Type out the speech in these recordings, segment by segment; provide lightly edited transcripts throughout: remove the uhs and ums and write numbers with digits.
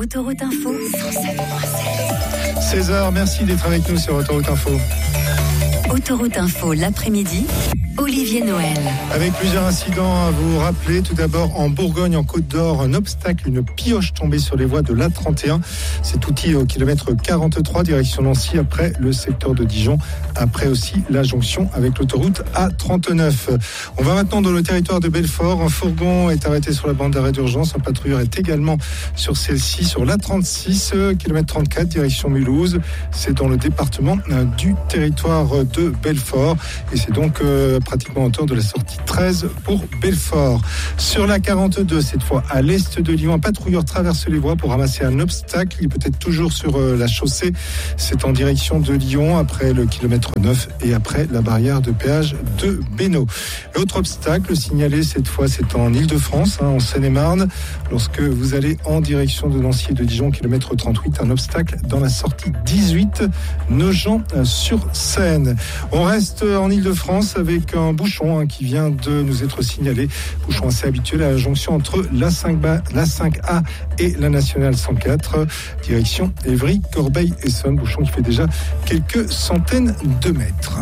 Autoroute Info 107.7. 16h, merci d'être avec nous sur Autoroute Info. Autoroute Info, l'après-midi, Olivier Noël. Avec plusieurs incidents à vous rappeler. Tout d'abord, en Bourgogne, en Côte d'Or, un obstacle, une pioche tombée sur les voies de l'A31. C'est outil au kilomètre 43, direction Nancy, après le secteur de Dijon, après aussi la jonction avec l'autoroute A39. On va maintenant dans le territoire de Belfort. Un fourgon est arrêté sur la bande d'arrêt d'urgence. Un patrouilleur est également sur celle-ci, sur l'A36, kilomètre 34, direction Mulhouse. C'est dans le département du territoire de Belfort. Et c'est donc pratiquement autour de la sortie 13 pour Belfort. Sur la 42, cette fois à l'est de Lyon, un patrouilleur traverse les voies pour ramasser un obstacle. Il peut être toujours sur la chaussée. C'est en direction de Lyon, après le kilomètre 9 et après la barrière de péage de Bénaud. L'autre obstacle signalé cette fois, c'est en Île-de-France, en Seine-et-Marne. Lorsque vous allez en direction de Nancy et de Dijon, kilomètre 38, un obstacle dans la sortie 18, Nogent-sur-Seine. On reste en Île-de-France avec un bouchon qui vient de nous être signalé. Bouchon assez habituel à la jonction entre la 5A et la nationale 104, direction Évry, Corbeil-Essonnes. Bouchon qui fait déjà quelques centaines de mètres.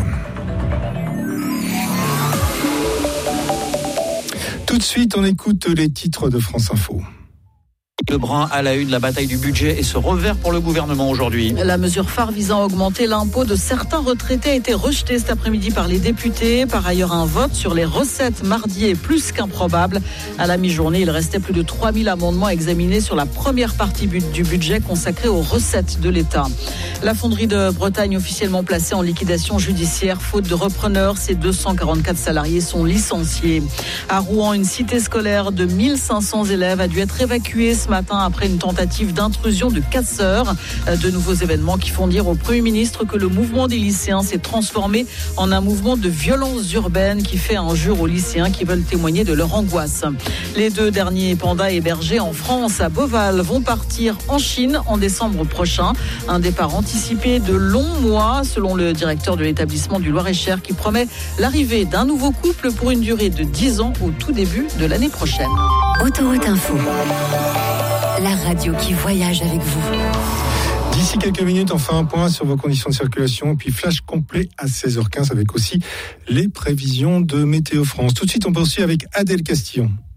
Tout de suite, on écoute les titres de France Info. Lebrun à la une, la bataille du budget et ce revers pour le gouvernement aujourd'hui. La mesure phare visant à augmenter l'impôt de certains retraités a été rejetée cet après-midi par les députés. Par ailleurs, un vote sur les recettes mardi est plus qu'improbable. À la mi-journée, il restait plus de 3000 amendements examinés sur la première partie du budget consacrée aux recettes de l'État. La fonderie de Bretagne officiellement placée en liquidation judiciaire faute de repreneurs. Ses 244 salariés sont licenciés. À Rouen, une cité scolaire de 1500 élèves a dû être évacuée ce matin après une tentative d'intrusion de casseurs. De nouveaux événements qui font dire au Premier ministre que le mouvement des lycéens s'est transformé en un mouvement de violence urbaine qui fait injure aux lycéens qui veulent témoigner de leur angoisse. Les 2 derniers pandas hébergés en France, à Beauval, vont partir en Chine en décembre prochain. Un départ anticipé de longs mois, selon le directeur de l'établissement du Loir-et-Cher, qui promet l'arrivée d'un nouveau couple pour une durée de 10 ans au tout début de l'année prochaine. Autoroute Info, la radio qui voyage avec vous. D'ici quelques minutes, on fait un point sur vos conditions de circulation, puis flash complet à 16h15 avec aussi les prévisions de Météo France. Tout de suite, on poursuit avec Adèle Castillon.